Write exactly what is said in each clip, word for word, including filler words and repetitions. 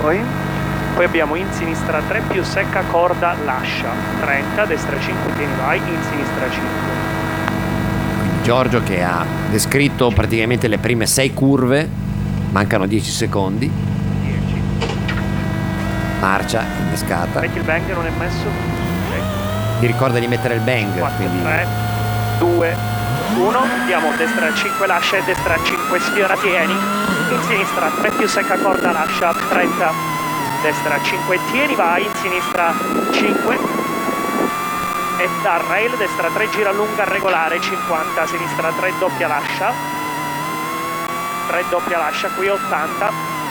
Poi? Poi abbiamo in sinistra tre più secca, corda, lascia, trenta, destra cinque, tieni, vai, in sinistra cinque. Giorgio che ha descritto praticamente le prime sei curve, mancano dieci secondi. dieci. Marcia innescata. Metti il bang, non è messo? Ok. Mi ricorda di mettere il bang. quattro, quindi... tre, due, uno. Andiamo, destra cinque, lascia e destra cinque, sfiora, tieni. In sinistra tre più secca, corda, lascia, trenta. Destra cinque, tieni, vai, in sinistra cinque. E da rail, destra tre, gira lunga, regolare, cinquanta, sinistra tre, doppia lascia, tre doppia lascia, qui ottanta,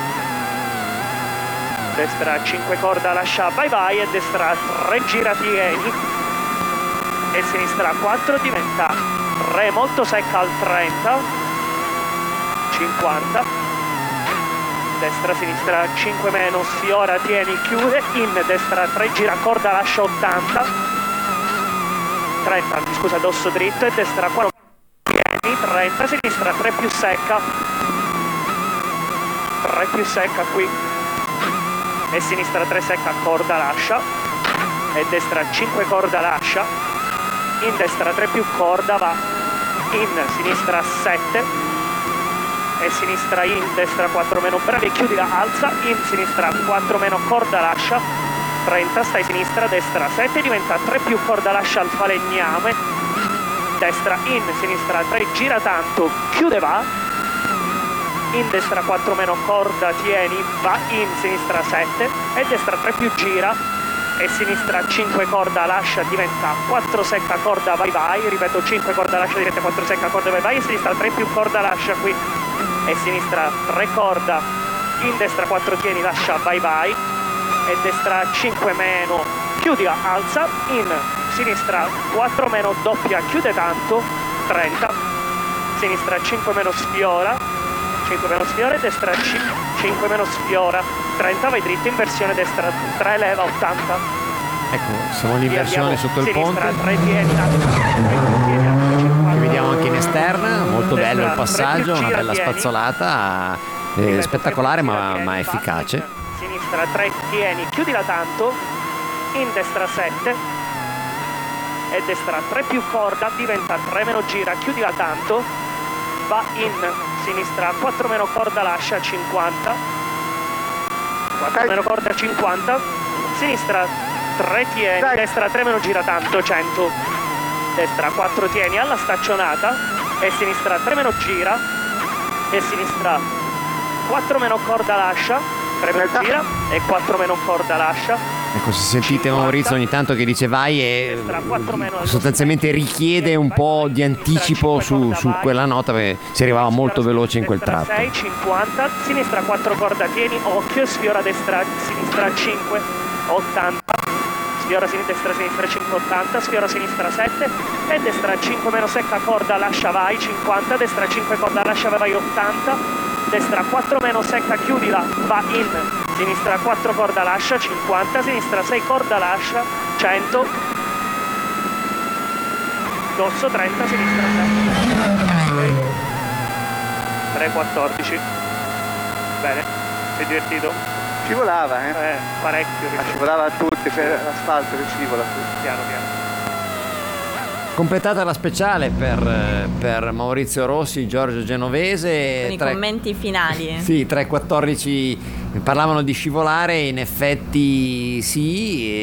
destra cinque, corda, lascia, vai vai, e destra tre, gira, tieni, e sinistra quattro, diventa tre, molto secca al trenta, cinquanta, destra, sinistra cinque meno, sfiora, tieni, chiude, in destra tre, gira, corda, lascia, ottanta, trenta, scusa, dosso dritto, e destra quattro, tieni, trenta, sinistra tre più secca, tre più secca qui, e sinistra tre secca, corda, lascia, e destra cinque, corda, lascia, in destra tre più corda, va, in sinistra sette, e sinistra in, destra quattro meno, bravi, chiudi la alza, in sinistra quattro meno, corda, lascia, trenta, stai sinistra, destra sette, diventa tre più corda, lascia al falegname, destra in, sinistra tre, gira tanto, chiude, va, in destra quattro meno, corda, tieni, va, in sinistra sette, e destra tre più gira, e sinistra cinque, corda, lascia, diventa quattro secca, corda, vai vai, ripeto cinque, corda, lascia, diventa quattro secca, corda, vai vai, e sinistra tre più corda, lascia qui, e sinistra tre, corda, in destra quattro, tieni, lascia, vai vai, e destra cinque meno, chiudi, alza, in sinistra quattro meno, doppia, chiude tanto, trenta, sinistra cinque meno, sfiora, cinque meno sfiora, e destra cinque meno, sfiora, trenta, vai dritto, inversione, destra tre, leva, ottanta. Ecco, siamo all'inversione sotto il sinistra, ponte. tre, tieni, Che vediamo anche in esterna, molto bello il passaggio, una bella spazzolata, eh, spettacolare ma, ma efficace. Sinistra tre, tieni, chiudila tanto, in destra sette, e destra tre più corda, diventa tre meno, gira, chiudila tanto, va in sinistra quattro meno, corda, lascia, cinquanta, quattro meno, corda, cinquanta, sinistra tre, tieni, Dai. destra tre meno, gira tanto, cento, destra quattro, tieni alla staccionata, e sinistra tre meno, gira, e sinistra quattro meno, corda, lascia, tre meno, gira, e quattro meno, corda, lascia. Ecco, se sentite Maurizio ogni tanto che dice vai, e sostanzialmente richiede un po' di anticipo su, su quella nota, perché si arrivava molto veloce in quel tratto. sei, cinquanta, sinistra quattro, corda, tieni, occhio, sfiora destra, sinistra cinque, ottanta, sfiora destra, sinistra cinque, ottanta, sfiora sinistra sette, e destra cinque meno secca, corda, lascia, vai, cinquanta, destra cinque, corda, lascia, vai, ottanta, destra quattro meno secca, chiudila, va in, sinistra quattro, corda, lascia, cinquanta, sinistra sei, corda, lascia, cento, dosso trenta, sinistra sette, tre, quattordici, bene, sei divertito? Scivolava, eh? Eh, parecchio. Ma scivolava a tutti, per l'asfalto che scivola. Piano piano. Completata la speciale per, per Maurizio Rossi, Giorgio Genovese. Con i tre, commenti finali. Sì, tre quattordici parlavano di scivolare, in effetti sì.